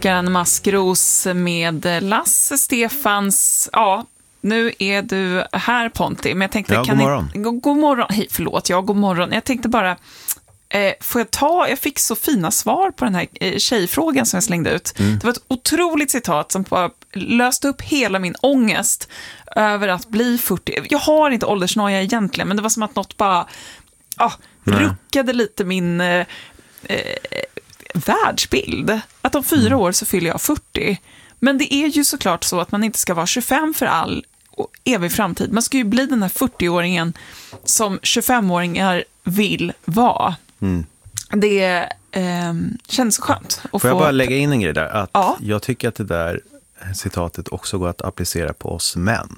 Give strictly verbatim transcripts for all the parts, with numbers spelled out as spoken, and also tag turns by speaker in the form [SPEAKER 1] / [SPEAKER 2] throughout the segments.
[SPEAKER 1] Klokaren Maskros med Lasse Stefans. Ja, nu är du här, Ponti. Men jag tänkte,
[SPEAKER 2] ja,
[SPEAKER 1] kan
[SPEAKER 2] god morgon.
[SPEAKER 1] Ni, go, god morgon. Hej, förlåt, ja, god morgon. Jag tänkte bara, eh, får jag ta, jag fick så fina svar på den här eh, tjejfrågan som jag slängde ut. Mm. Det var ett otroligt citat som bara löste upp hela min ångest över att bli fyrtio. Jag har inte åldersnoja egentligen, men det var som att något bara ah, ruckade lite min eh, eh, världsbild. Att om fyra år så fyller jag fyrtio. Men det är ju såklart så att man inte ska vara tjugofem för all evig framtid. Man ska ju bli den här fyrtio-åringen som tjugofemåringar vill vara. Mm. Det eh, känns så skönt. Att
[SPEAKER 2] Får
[SPEAKER 1] få...
[SPEAKER 2] jag bara lägga in en grej där? Att
[SPEAKER 1] ja.
[SPEAKER 2] Jag tycker att det där citatet också går att applicera på oss män.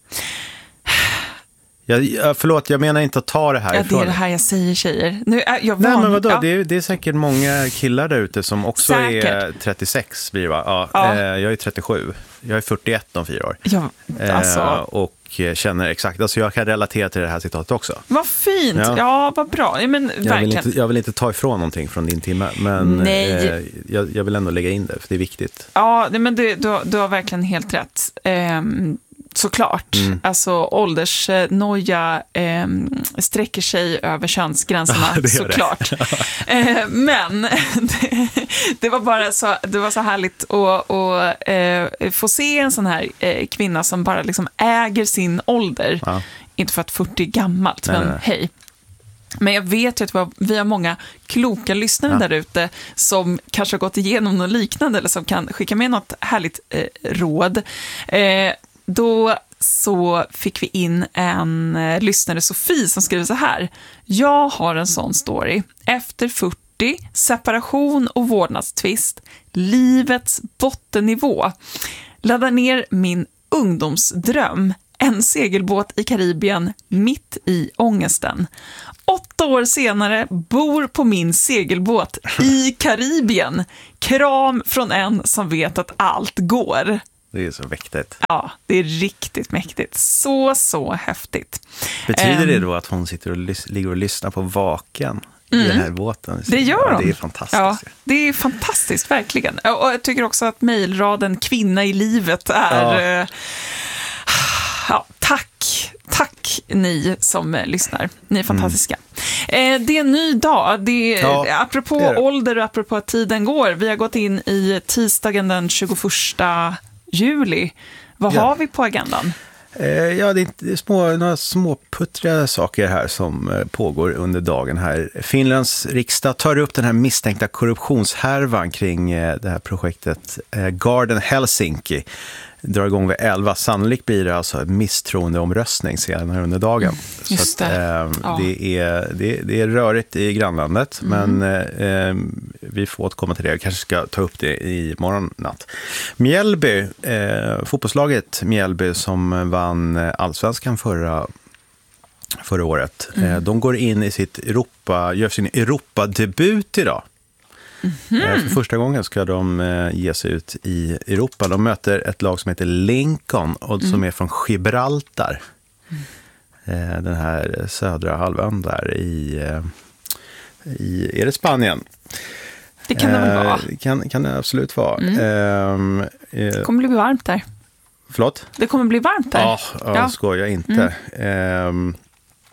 [SPEAKER 2] Jag, förlåt, jag menar inte att ta det här
[SPEAKER 1] ja,
[SPEAKER 2] ifrån.
[SPEAKER 1] Det är det här jag säger, tjejer. Nu är jag
[SPEAKER 2] Nej,
[SPEAKER 1] van...
[SPEAKER 2] men vadå?
[SPEAKER 1] Ja.
[SPEAKER 2] Det, är, det är säkert många killar där ute som också
[SPEAKER 1] Säkert.
[SPEAKER 2] är trettiosex, blir det va? Ja,
[SPEAKER 1] ja.
[SPEAKER 2] eh, jag är trettiosju. Jag är fyrtioett om fyra år.
[SPEAKER 1] Ja, alltså...
[SPEAKER 2] eh, och känner exakt. Alltså jag kan relatera till det här citatet också.
[SPEAKER 1] Vad fint. Ja,
[SPEAKER 2] ja
[SPEAKER 1] vad bra. Ja, men,
[SPEAKER 2] jag,
[SPEAKER 1] verkligen.
[SPEAKER 2] vill inte, jag vill inte ta ifrån någonting från din timme, men eh, jag, jag vill ändå lägga in det, för det är viktigt.
[SPEAKER 1] Ja, men det, du, du har verkligen helt rätt. Ehm, såklart. Mm. Alltså åldersnoja eh, sträcker sig över könsgränserna, ja, såklart. eh, men det, det var bara så, det var så härligt att, att eh, få se en sån här eh, kvinna som bara liksom äger sin ålder. Ja. Inte för att fyrtio är gammalt, nej, men nej. Hej. Men jag vet ju att vi har, vi har många kloka lyssnare, ja, där ute som kanske har gått igenom något liknande eller som kan skicka med något härligt eh, råd. Eh, Då så fick vi in en eh, lyssnare, Sofie, som skriver så här. Jag har en sån story. Efter fyrtio, separation och vårdnadstvist, livets bottennivå. Laddar ner min ungdomsdröm. En segelbåt i Karibien mitt i ångesten. Åtta år senare bor på min segelbåt i Karibien. Kram från en som vet att allt går.
[SPEAKER 2] Det är så mäktigt.
[SPEAKER 1] Ja, det är riktigt mäktigt. Så, så häftigt.
[SPEAKER 2] Betyder um, det då att hon sitter och lys- ligger och lyssnar på Vaken mm, i den här båten?
[SPEAKER 1] Det gör hon.
[SPEAKER 2] Ja, det är fantastiskt.
[SPEAKER 1] Ja, det är fantastiskt, verkligen. Och jag tycker också att mejlraden kvinna i livet är... Ja. Uh, ja, tack. Tack ni som uh, lyssnar. Ni är fantastiska. Mm. Eh, det är en ny dag. Det är, ja, apropå det är det. Ålder och apropå att tiden går. Vi har gått in i tisdagen den tjugoförsta juli. Vad ja. har vi på agendan?
[SPEAKER 2] Eh, ja, det är, det är små, några små puttriga saker här som eh, pågår under dagen här. Finlands riksdag tar upp den här misstänkta korruptionshärvan kring eh, det här projektet eh, Garden Helsinki. Drar igång vid elva. Sannolikt blir det alltså en misstroendeomröstning senare under dagen.
[SPEAKER 1] Just
[SPEAKER 2] så att, eh,
[SPEAKER 1] ja.
[SPEAKER 2] det, är, det, det är rörigt i grannlandet, mm. men eh, vi får återkomma till det. Jag kanske ska ta upp det i morgon natt. Mjällby, eh, fotbollslaget Mjällby som vann allsvenskan förra förra året. Mm. Eh, de går in i sitt Europa, gör sin Europa-debut idag. Mm-hmm. För första gången ska de eh, ge sig ut i Europa. De möter ett lag som heter Lincoln och mm. som är från Gibraltar. Mm. Eh, den här södra halvön där i, eh, i är det Spanien?
[SPEAKER 1] Det kan det väl vara.
[SPEAKER 2] Eh, kan, kan det absolut vara.
[SPEAKER 1] Mm.
[SPEAKER 2] Eh, eh,
[SPEAKER 1] det kommer bli varmt där.
[SPEAKER 2] Förlåt?
[SPEAKER 1] Det kommer bli varmt där.
[SPEAKER 2] Ja, ja, ja. Skojar inte. Mm. Eh,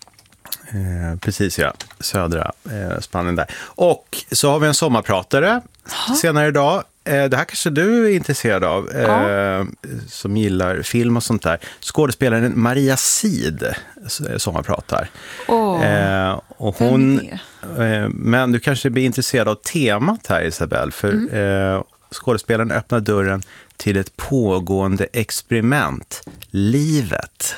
[SPEAKER 2] Eh, precis, ja. Södra eh, Spanien där. Och så har vi en sommarpratare ha. senare idag. Eh, det här kanske du är intresserad av, eh, ja. som gillar film och sånt där. Skådespelaren Maria Sid sommarpratar.
[SPEAKER 1] Oh,
[SPEAKER 2] eh, och hon, eh, men du kanske blir intresserad av temat här, Isabel. För mm. eh, skådespelaren öppnar dörren till ett pågående experiment. Livet.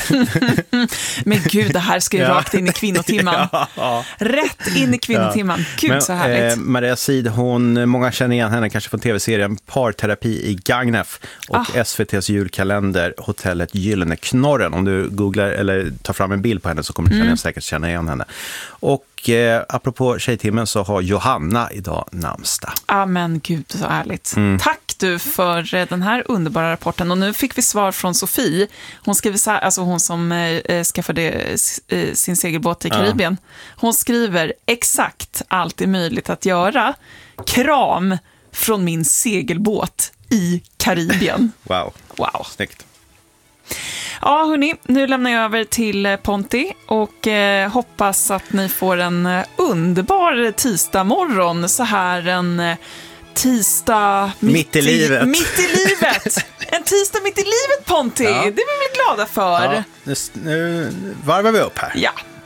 [SPEAKER 1] Men gud, det här ska ju ja. rakt in i kvinnotimman. Ja. Rätt in i kvinnotimman. Ja. Gud, men, så härligt. Eh,
[SPEAKER 2] Maria Sid, hon, många känner igen henne kanske från tv-serien Parterapi i Gagnef och ah. S V T:s julkalender Hotellet Gyllene Knorren. Om du googlar eller tar fram en bild på henne så kommer du mm. säkert känna igen henne. Och eh, apropå tjejtimmen så har Johanna idag namnsdag.
[SPEAKER 1] Ja, men gud, så härligt. Mm. Tack du för den här underbara rapporten. Och nu fick vi svar från Sofie. Hon skriver så här, alltså hon som eh, skaffade eh, sin segelbåt i Karibien. Ja. Hon skriver exakt allt är möjligt att göra. Kram från min segelbåt i Karibien.
[SPEAKER 2] Wow.
[SPEAKER 1] Wow.
[SPEAKER 2] Snyggt.
[SPEAKER 1] Ja, hörni, nu lämnar jag över till Ponti och eh, hoppas att ni får en eh, underbar tisdag morgon, så här en eh, tisdag mitt,
[SPEAKER 2] mitt i livet.
[SPEAKER 1] Mitt i livet. En tisdag mitt i livet, Ponti. Ja. Det är vi väl glada för.
[SPEAKER 2] Ja, nu, nu varvar vi upp här.
[SPEAKER 1] Ja.